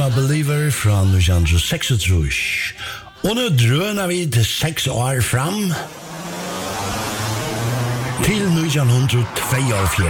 a Believer fra 1936. Og nå drøner vi til 6 år fram til 1942.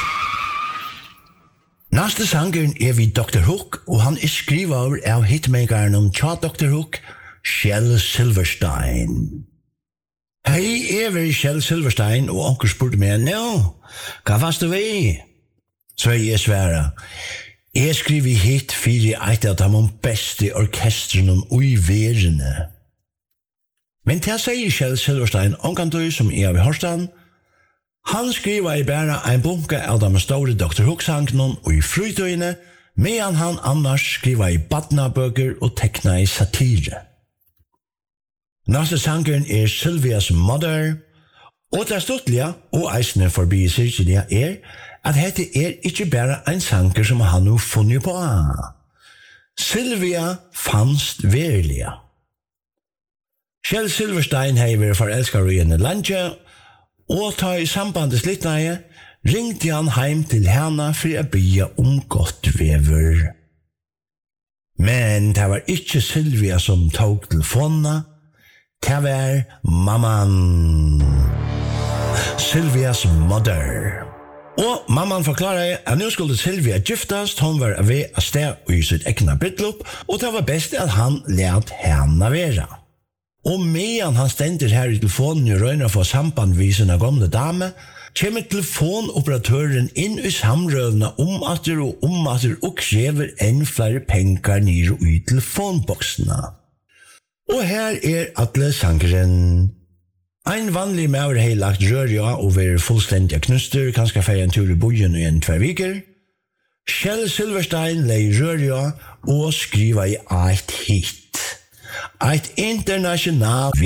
Næste sangeren vi Dr. Hook, og han skriver av hitmakeren om tja Dr. Hook, Kjell Silverstein. Hei, vi Kjell Silverstein, og onkel spurte meg, hva fast du vi? Så jeg svarer, jeg skriver hit fyrir eit av de beste orkestrene i verene. Men til jeg sier Kjell Silverstein, onkel som jeg har hørt han skriver bare en bunke av de store Dr. Hook-sangene i flytøyene, medan han annars skriver i badnabøker og tekna i satire. Neste sangeren Sylvia's Mother, og det stortlige og eisende forbi sirkelige at dette ikke bare en sanger som han har funnet på. Sylvia fanst verilige. Kjell Silverstein har vært forelsket i en landje, og ta i sambandet slittneie, ringte han heim til henne for å bygge godt vever. Men det var ikke Sylvia som tog telefonene, det var mamman. Sylvia's Mother. Og mamman forklarer at nå skulle Sylvia giftast, hun var ved å sted i sitt ekne brytlopp, og det var best at han let henne være. Og medan han stender her i telefonen i røyner for sambandvisen av gamle dame, kommer telefonoperatøren inn i samrøvene om at og krever enn flere penger nere i telefonboksene. Og her Atle sangeren. Ein vanlig maur har lagt rørja og vært fullstendig knuster, kanskje feie en tur i bojen i 2 viker. Kjell Silverstein lei rørja og skriva i eit hit. Eit internasjonalt